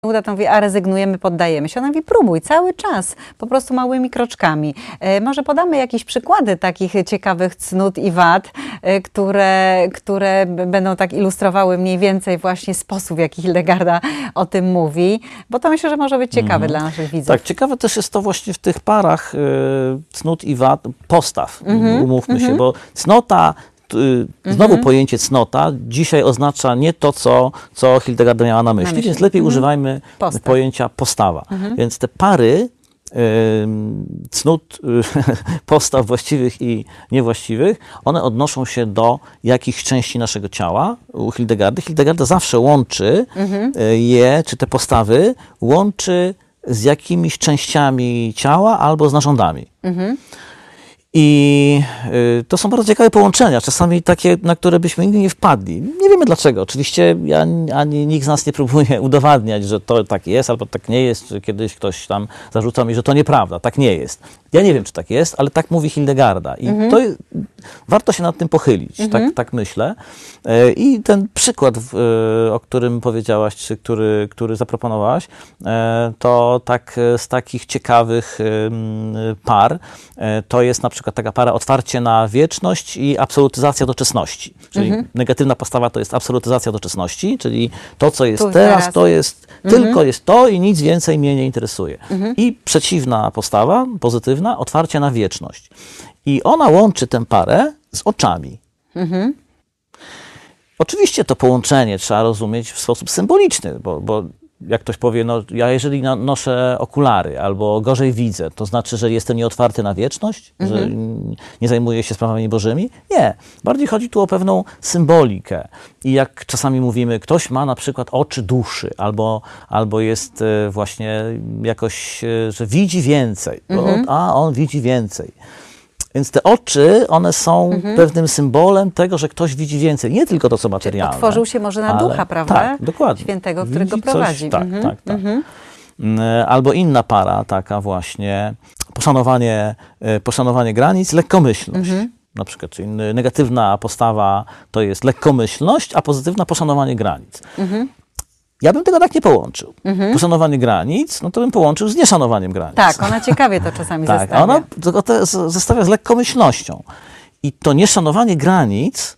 uda, to mówi, a rezygnujemy, poddajemy się. Ona mówi, próbuj cały czas, po prostu małymi kroczkami. Może podamy jakieś przykłady takich ciekawych cnót i wad, które będą tak ilustrowały mniej więcej właśnie sposób, w jaki Hildegarda o tym mówi, bo to myślę, że może być ciekawe dla naszych widzów. Tak, ciekawe też jest to właśnie w tych parach cnót i wad, postaw, umówmy się, bo cnota, znowu pojęcie cnota dzisiaj oznacza nie to, co Hildegarda miała na myśli, więc lepiej używajmy pojęcia postawa. Więc te pary cnót, postaw właściwych i niewłaściwych, one odnoszą się do jakichś części naszego ciała u Hildegardy. Hildegarda zawsze łączy je, czy te postawy, łączy z jakimiś częściami ciała albo z narządami. I to są bardzo ciekawe połączenia, czasami takie, na które byśmy nigdy nie wpadli. Nie wiemy dlaczego. Oczywiście ani nikt z nas nie próbuje udowadniać, że to tak jest albo tak nie jest, czy kiedyś ktoś tam zarzucał mi, że to nieprawda, tak nie jest. Ja nie wiem, czy tak jest, ale tak mówi Hildegarda. I to warto się nad tym pochylić, tak myślę. I ten przykład, o którym powiedziałaś, czy który zaproponowałaś, to tak z takich ciekawych par, to jest na przykład taka para otwarcie na wieczność i absolutyzacja doczesności. Czyli negatywna postawa to jest absolutyzacja doczesności, czyli to, co jest teraz, to jest tylko jest to i nic więcej mnie nie interesuje. I przeciwna postawa, pozytywna, otwarcie na wieczność. I ona łączy tę parę z oczami. Oczywiście to połączenie trzeba rozumieć w sposób symboliczny, bo jak ktoś powie, no ja jeżeli noszę okulary albo gorzej widzę, to znaczy, że jestem nieotwarty na wieczność, że nie zajmuję się sprawami bożymi? Nie. Bardziej chodzi tu o pewną symbolikę. I jak czasami mówimy, ktoś ma na przykład oczy duszy, albo jest właśnie jakoś, że widzi więcej, a on widzi więcej. Więc te oczy, one są pewnym symbolem tego, że ktoś widzi więcej. Nie tylko to, co materialne. Otworzył się może na ducha, prawda? Tak, dokładnie. Świętego, który go prowadzi. Tak. Albo inna para, taka właśnie, poszanowanie granic, lekkomyślność. Na przykład, czyli negatywna postawa to jest lekkomyślność, a pozytywna poszanowanie granic. Ja bym tego tak nie połączył. Poszanowanie granic, no to bym połączył z nieszanowaniem granic. Tak, ona ciekawie to czasami zestawia. A ona to zestawia z lekkomyślnością. I to nieszanowanie granic,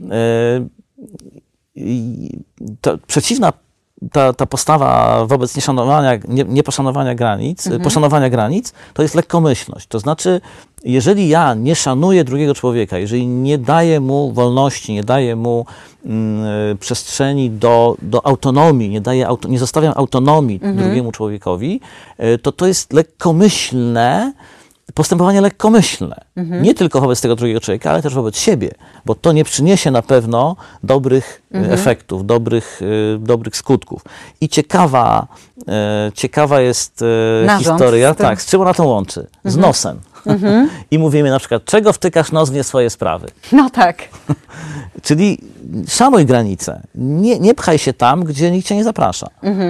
przeciwna ta postawa wobec nieposzanowania granic, poszanowania granic, to jest lekkomyślność. To znaczy, jeżeli ja nie szanuję drugiego człowieka, jeżeli nie daję mu wolności, nie daję mu przestrzeni do autonomii, nie zostawiam autonomii drugiemu człowiekowi, to jest lekkomyślne, postępowanie lekkomyślne. Nie tylko wobec tego drugiego człowieka, ale też wobec siebie, bo to nie przyniesie na pewno dobrych efektów, dobrych skutków. I ciekawa jest historia, tak, z czym ona to łączy? Z nosem. I mówimy na przykład, czego wtykasz nos w nie swoje sprawy? No tak. Czyli szanuj granice. Nie pchaj się tam, gdzie nikt cię nie zaprasza.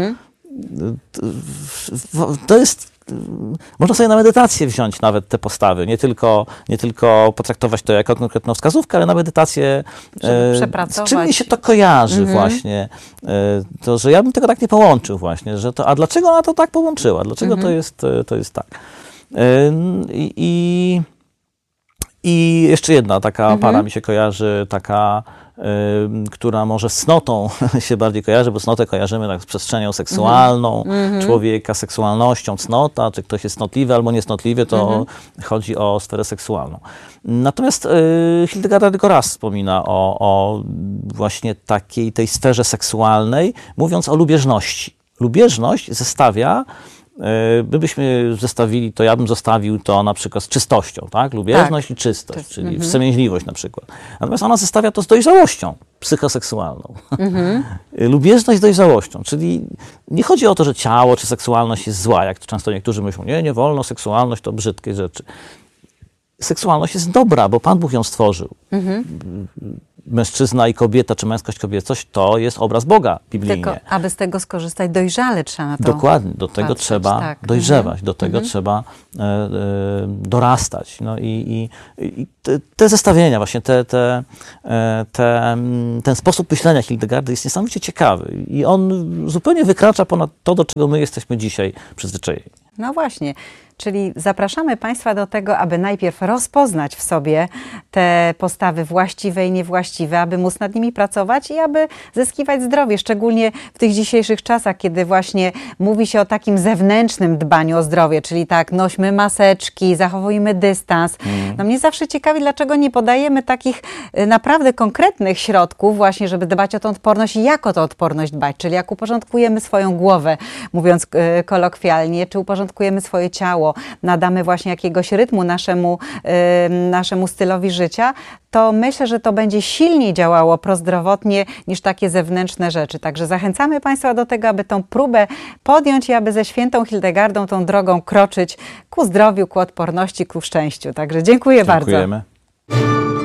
To jest... Można sobie na medytację wziąć nawet te postawy, nie tylko potraktować to jako konkretną wskazówkę, ale na medytację, z czym mi się to kojarzy właśnie, to, że ja bym tego tak nie połączył właśnie, że to, a dlaczego ona to tak połączyła, dlaczego to jest tak. I jeszcze jedna taka para mi się kojarzy, taka, która może z cnotą się bardziej kojarzy, bo cnotę kojarzymy tak z przestrzenią seksualną człowieka, seksualnością, cnota, czy ktoś jest cnotliwy albo niesnotliwy, to chodzi o sferę seksualną. Natomiast Hildegarda tylko raz wspomina o właśnie tej sferze seksualnej, mówiąc o lubieżności. Lubieżność zestawia, gdybyśmy zestawili to, ja bym zostawił to na przykład z czystością, tak? Lubieżność i czystość, czyli wstrzemięźliwość na przykład. Natomiast ona zestawia to z dojrzałością psychoseksualną. Lubieżność z dojrzałością, czyli nie chodzi o to, że ciało czy seksualność jest zła, jak to często niektórzy myślą, nie wolno, seksualność to brzydkie rzeczy. seksualność jest dobra, bo Pan Bóg ją stworzył. Mężczyzna i kobieta, czy męskość, kobiecość, to jest obraz Boga biblijnie. Tylko, aby z tego skorzystać, dojrzale trzeba na to Dokładnie, do tego patrzeć, trzeba tak. dojrzewać, do tego trzeba dorastać. No i te zestawienia, właśnie ten sposób myślenia Hildegardy jest niesamowicie ciekawy i on zupełnie wykracza ponad to, do czego my jesteśmy dzisiaj przyzwyczajeni. No właśnie, czyli zapraszamy Państwa do tego, aby najpierw rozpoznać w sobie te postawy właściwe i niewłaściwe, aby móc nad nimi pracować i aby zyskiwać zdrowie, szczególnie w tych dzisiejszych czasach, kiedy właśnie mówi się o takim zewnętrznym dbaniu o zdrowie, czyli tak, nośmy maseczki, zachowujmy dystans. No mnie zawsze ciekawi, dlaczego nie podajemy takich naprawdę konkretnych środków właśnie, żeby dbać o tą odporność i jak o tą odporność dbać, czyli jak uporządkujemy swoją głowę, mówiąc kolokwialnie, czy uporządkujemy swoje ciało, nadamy właśnie jakiegoś rytmu naszemu stylowi życia, to myślę, że to będzie silniej działało prozdrowotnie niż takie zewnętrzne rzeczy. Także zachęcamy Państwa do tego, aby tą próbę podjąć i aby ze świętą Hildegardą tą drogą kroczyć ku zdrowiu, ku odporności, ku szczęściu. Także dziękuję bardzo. Dziękujemy.